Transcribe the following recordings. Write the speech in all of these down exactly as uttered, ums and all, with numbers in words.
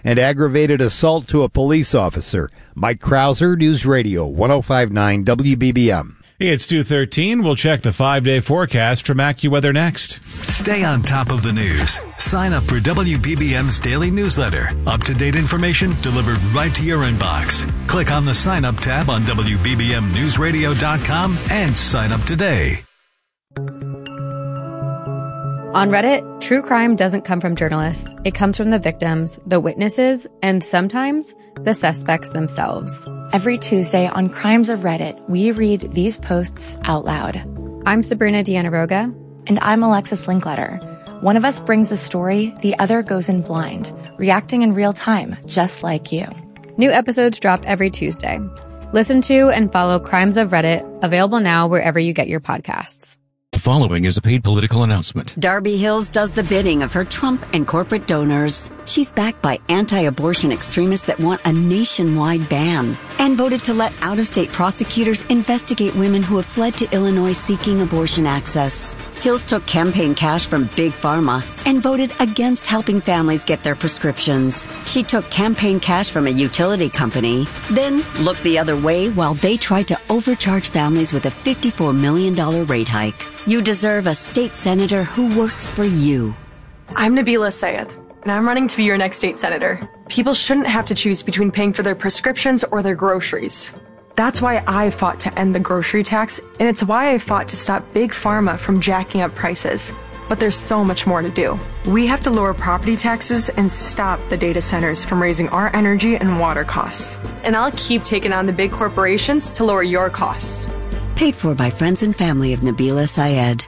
and aggravated assault to a police officer. Mike Krauser, News Radio one oh five point nine W B B M. It's two thirteen. We'll check the five-day forecast from AccuWeather next. Stay on top of the news. Sign up for W B B M's daily newsletter. Up-to-date information delivered right to your inbox. Click on the Sign Up tab on W B B M news radio dot com and sign up today. On Reddit, true crime doesn't come from journalists. It comes from the victims, the witnesses, and sometimes the suspects themselves. Every Tuesday on Crimes of Reddit, we read these posts out loud. I'm Sabrina Dianaroga. And I'm Alexis Linkletter. One of us brings the story, the other goes in blind, reacting in real time, just like you. New episodes drop every Tuesday. Listen to and follow Crimes of Reddit, available now wherever you get your podcasts. The following is a paid political announcement. Darby Hills does the bidding of her Trump and corporate donors. She's backed by anti-abortion extremists that want a nationwide ban and voted to let out-of-state prosecutors investigate women who have fled to Illinois seeking abortion access. Hills took campaign cash from Big Pharma and voted against helping families get their prescriptions. She took campaign cash from a utility company, then looked the other way while they tried to overcharge families with a fifty-four million dollars rate hike. You deserve a state senator who works for you. I'm Nabila Sayed, and I'm running to be your next state senator. People shouldn't have to choose between paying for their prescriptions or their groceries. That's why I fought to end the grocery tax, and it's why I fought to stop Big Pharma from jacking up prices. But there's so much more to do. We have to lower property taxes and stop the data centers from raising our energy and water costs. And I'll keep taking on the big corporations to lower your costs. Paid for by friends and family of Nabila Sayed.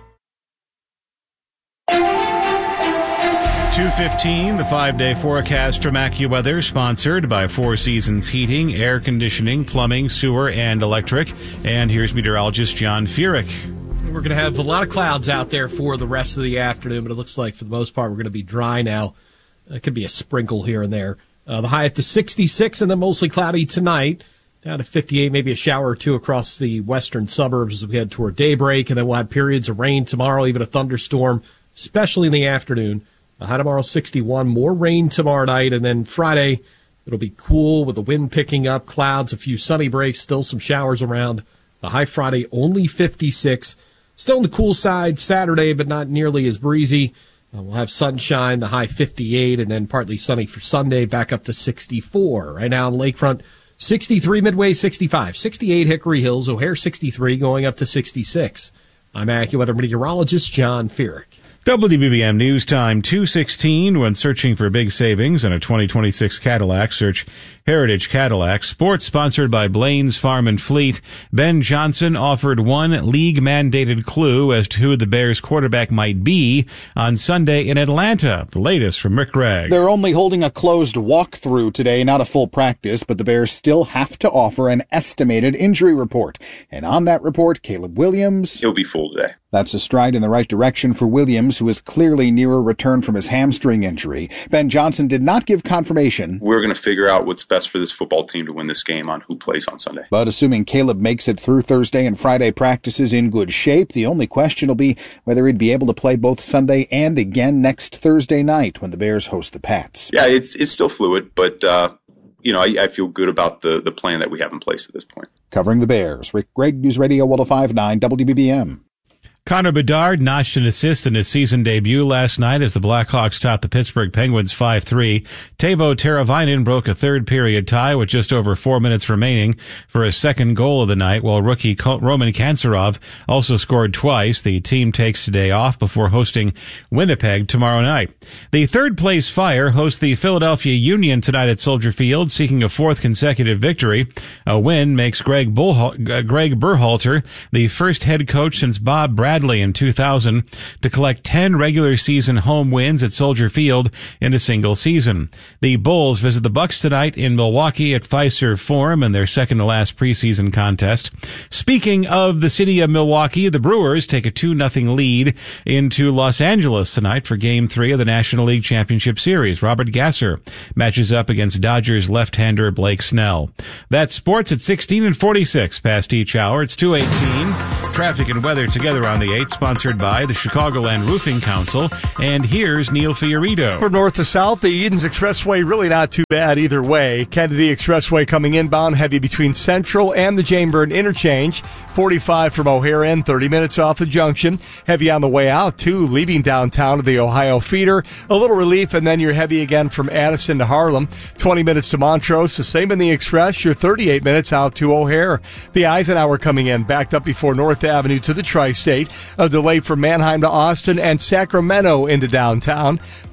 two fifteen, the five-day forecast from AccuWeather, sponsored by Four Seasons Heating, Air Conditioning, Plumbing, Sewer, and Electric. And here's meteorologist John Furyk. We're going to have a lot of clouds out there for the rest of the afternoon, but it looks like for the most part we're going to be dry now. It could be a sprinkle here and there. Uh, the high up to sixty-six and then mostly cloudy tonight. Down to fifty-eight, maybe a shower or two across the western suburbs as we head toward daybreak. And then we'll have periods of rain tomorrow, even a thunderstorm, especially in the afternoon. The high tomorrow, sixty-one. More rain tomorrow night. And then Friday, it'll be cool with the wind picking up, clouds, a few sunny breaks, still some showers around. The high Friday, only fifty-six. Still on the cool side Saturday, but not nearly as breezy. Uh, we'll have sunshine, the high fifty-eight, and then partly sunny for Sunday, back up to sixty-four. Right now on Lakefront, sixty-three, Midway sixty-five, sixty-eight, Hickory Hills, O'Hare sixty-three, going up to sixty-six. I'm AccuWeather meteorologist John Furyk. W B B M News Time two sixteen. When searching for big savings on a twenty twenty-six Cadillac, search Heritage Cadillac. Sports sponsored by Blaine's Farm and Fleet. Ben Johnson offered one league-mandated clue as to who the Bears quarterback might be on Sunday in Atlanta. The latest from Rick Gregg. They're only holding a closed walkthrough today, not a full practice, but the Bears still have to offer an estimated injury report. And on that report, Caleb Williams. He'll be full today. That's a stride in the right direction for Williams, who is clearly near a return from his hamstring injury. Ben Johnson did not give confirmation. We're going to figure out what's best for this football team to win this game on who plays on Sunday. But assuming Caleb makes it through Thursday and Friday practices in good shape, the only question will be whether he'd be able to play both Sunday and again next Thursday night when the Bears host the Pats. Yeah, it's it's still fluid, but uh, you know, I, I feel good about the, the plan that we have in place at this point. Covering the Bears, Rick Gregg, News Radio one oh five point nine W B B M. Connor Bedard notched an assist in his season debut last night as the Blackhawks topped the Pittsburgh Penguins five three. Teuvo Teravainen broke a third-period tie with just over four minutes remaining for his second goal of the night, while rookie Roman Kanserov also scored twice. The team takes today off before hosting Winnipeg tomorrow night. The third-place Fire host the Philadelphia Union tonight at Soldier Field, seeking a fourth consecutive victory. A win makes Greg, Bullhal- uh, Greg Berhalter the first head coach since Bob Bradley in two thousand to collect ten regular season home wins at Soldier Field in a single season. The Bulls visit the Bucks tonight in Milwaukee at Fiserv Forum in their second to last preseason contest. Speaking of the city of Milwaukee, the Brewers take a two nothing lead into Los Angeles tonight for Game three of the National League Championship Series. Robert Gasser matches up against Dodgers left-hander Blake Snell. That's sports at sixteen and forty-six past each hour. It's two eighteen. Traffic and weather together on the eighth, sponsored by the Chicagoland Roofing Council. And here's Neil Fiorito. From north to south, the Edens Expressway really not too bad either way. Kennedy Expressway coming inbound, heavy between Central and the Jane Byrne interchange. forty-five from O'Hare and thirty minutes off the junction. Heavy on the way out, too, leaving downtown to the Ohio feeder. A little relief, and then you're heavy again from Addison to Harlem. twenty minutes to Montrose, the same in the Express. You're thirty-eight minutes out to O'Hare. The Eisenhower coming in, backed up before North Avenue to the Tri-State. A delay from Manheim to Austin and Sacramento into downtown.